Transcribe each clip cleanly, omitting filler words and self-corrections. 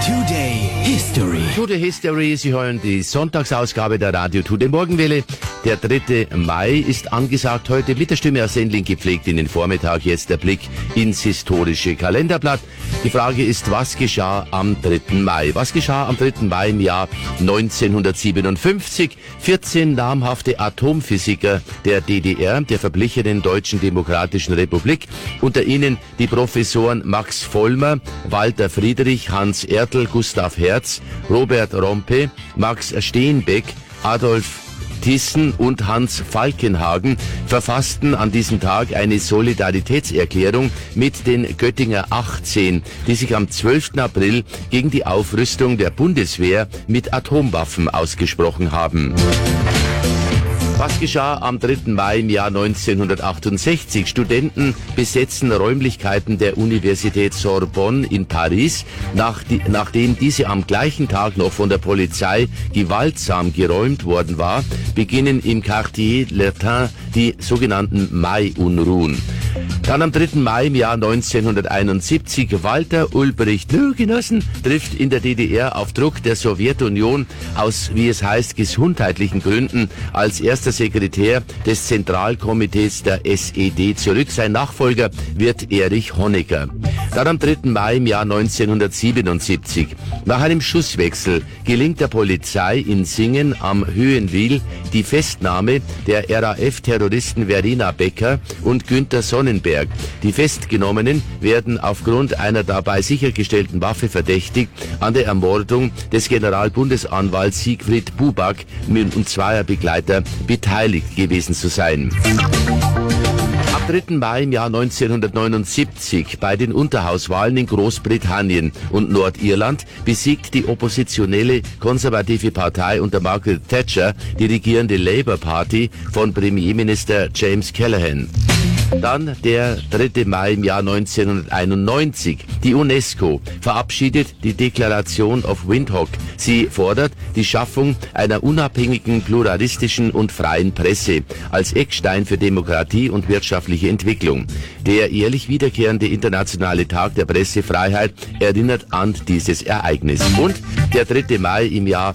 Today History. Today History, Sie hören die Sonntagsausgabe der Radio Today Morgenwelle. Der 3. Mai ist angesagt heute mit der Stimme aus Sendling gepflegt in den Vormittag. Jetzt der Blick ins historische Kalenderblatt. Die Frage ist, was geschah am 3. Mai? Was geschah am 3. Mai im Jahr 1957? 14 namhafte Atomphysiker der DDR, der verblichenen Deutschen Demokratischen Republik, unter ihnen die Professoren Max Vollmer, Walter Friedrich, Hans Ertl, Gustav Hertz, Robert Rompe, Max Steenbeck, Adolf Thyssen und Hans Falkenhagen verfassten an diesem Tag eine Solidaritätserklärung mit den Göttinger 18, die sich am 12. April gegen die Aufrüstung der Bundeswehr mit Atomwaffen ausgesprochen haben. Was geschah am 3. Mai im Jahr 1968? Studenten besetzen Räumlichkeiten der Universität Sorbonne in Paris, nachdem diese am gleichen Tag noch von der Polizei gewaltsam geräumt worden war, beginnen im Quartier Latin die sogenannten Mai-Unruhen. Dann am 3. Mai im Jahr 1971, Walter Ulbricht Genossen trifft in der DDR auf Druck der Sowjetunion aus, wie es heißt, gesundheitlichen Gründen als erster Sekretär des Zentralkomitees der SED zurück. Sein Nachfolger wird Erich Honecker. Dann am 3. Mai im Jahr 1977, nach einem Schusswechsel gelingt der Polizei in Singen am Höhenwil die Festnahme der RAF-Terroristen Verena Becker und Günter Sonnenberg. Die Festgenommenen werden aufgrund einer dabei sichergestellten Waffe verdächtigt, an der Ermordung des Generalbundesanwalts Siegfried Buback und zweier Begleiter beteiligt gewesen zu sein. Am 3. Mai im Jahr 1979 bei den Unterhauswahlen in Großbritannien und Nordirland besiegt die oppositionelle konservative Partei unter Margaret Thatcher die regierende Labour Party von Premierminister James Callaghan. Dann der 3. Mai im Jahr 1991. Die UNESCO verabschiedet die Deklaration of Windhoek. Sie fordert die Schaffung einer unabhängigen, pluralistischen und freien Presse als Eckstein für Demokratie und wirtschaftliche Entwicklung. Der jährlich wiederkehrende internationale Tag der Pressefreiheit erinnert an dieses Ereignis. Und der 3. Mai im Jahr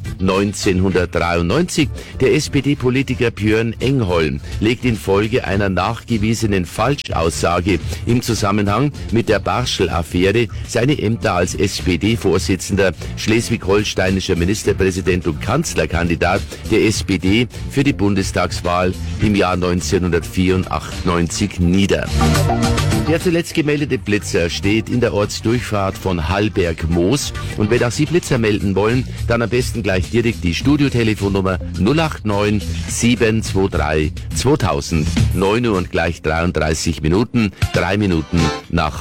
1993. Der SPD-Politiker Björn Engholm legt infolge einer nachgewiesenen Falschaussage im Zusammenhang mit der Barschel-Affäre seine Ämter als SPD-Vorsitzender, schleswig-holsteinischer Ministerpräsident und Kanzlerkandidat der SPD für die Bundestagswahl im Jahr 1994 nieder. Der zuletzt gemeldete Blitzer steht in der Ortsdurchfahrt von Hallberg-Moos. Und wenn auch Sie Blitzer melden wollen, dann am besten gleich direkt die Studiotelefonnummer 089 723 2000. 9 Uhr und gleich 33 Minuten, 3 Minuten nach